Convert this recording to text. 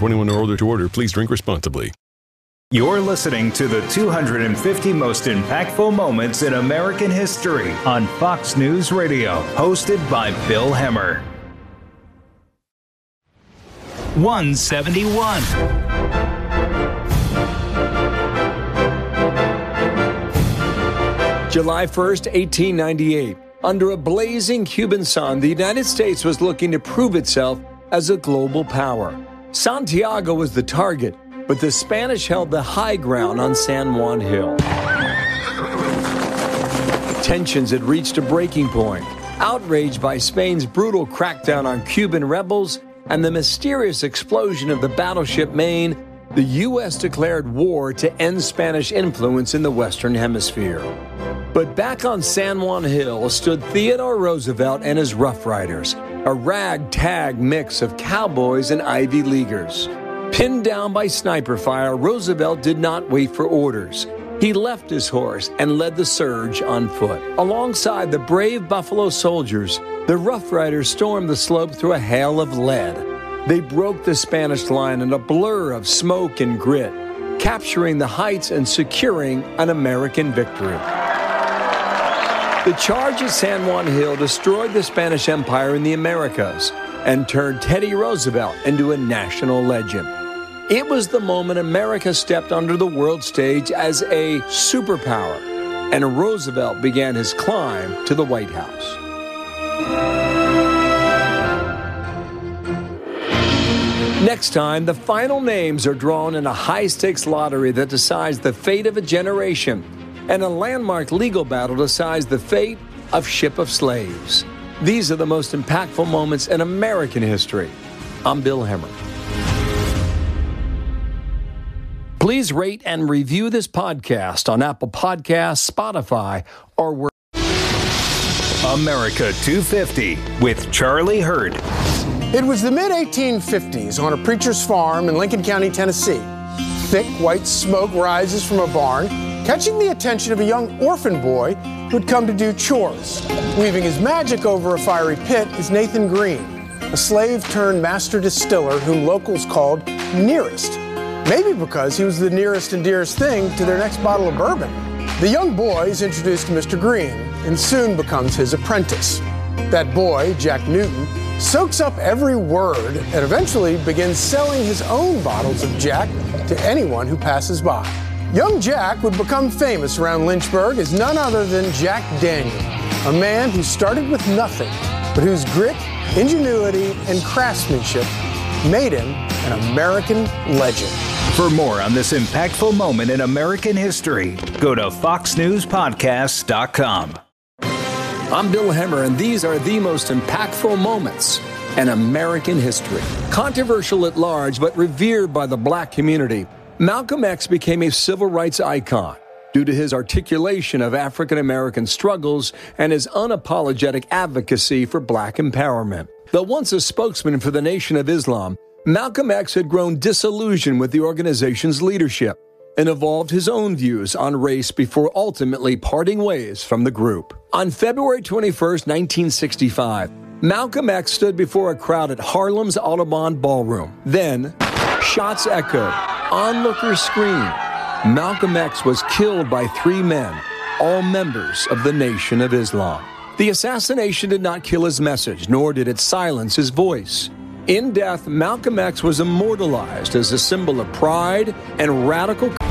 21 or older to order. Please drink responsibly. You're listening to the 250 most impactful moments in American history on Fox News Radio, hosted by Bill Hemmer. 171. July 1st, 1898. Under a blazing Cuban sun, the United States was looking to prove itself as a global power. Santiago was the target, but the Spanish held the high ground on San Juan Hill. Tensions had reached a breaking point. Outraged by Spain's brutal crackdown on Cuban rebels and the mysterious explosion of the battleship Maine, the U.S. declared war to end Spanish influence in the Western Hemisphere. But back on San Juan Hill stood Theodore Roosevelt and his Rough Riders, a ragtag mix of cowboys and Ivy Leaguers. Pinned down by sniper fire, Roosevelt did not wait for orders. He left his horse and led the surge on foot. Alongside the brave Buffalo Soldiers, the Rough Riders stormed the slope through a hail of lead. They broke the Spanish line in a blur of smoke and grit, capturing the heights and securing an American victory. The charge at San Juan Hill destroyed the Spanish Empire in the Americas and turned Teddy Roosevelt into a national legend. It was the moment America stepped onto the world stage as a superpower, and Roosevelt began his climb to the White House. Next time, the final names are drawn in a high-stakes lottery that decides the fate of a generation, and a landmark legal battle decides the fate of Ship of Slaves. These are the most impactful moments in American history. I'm Bill Hemmer. Please rate and review this podcast on Apple Podcasts, Spotify, or where. America 250 with Charlie Hurd. It was the mid-1850s on a preacher's farm in Lincoln County, Tennessee. Thick white smoke rises from a barn, catching the attention of a young orphan boy who had come to do chores. Weaving his magic over a fiery pit is Nathan Green, a slave-turned-master distiller whom locals called Nearest. Maybe because he was the nearest and dearest thing to their next bottle of bourbon. The young boy is introduced to Mr. Green and soon becomes his apprentice. That boy, Jack Newton, soaks up every word and eventually begins selling his own bottles of Jack to anyone who passes by. Young Jack would become famous around Lynchburg as none other than Jack Daniel, a man who started with nothing, but whose grit, ingenuity, and craftsmanship made him an American legend. For more on this impactful moment in American history, go to foxnewspodcasts.com. I'm Bill Hemmer, and these are the most impactful moments in American history. Controversial at large, but revered by the black community, Malcolm X became a civil rights icon due to his articulation of African American struggles and his unapologetic advocacy for black empowerment. Though once a spokesman for the Nation of Islam, Malcolm X had grown disillusioned with the organization's leadership and evolved his own views on race before ultimately parting ways from the group. On February 21st, 1965, Malcolm X stood before a crowd at Harlem's Audubon Ballroom. Then, shots echoed, onlookers screamed. Malcolm X was killed by 3 men, all members of the Nation of Islam. The assassination did not kill his message, nor did it silence his voice. In death, Malcolm X was immortalized as a symbol of pride and radical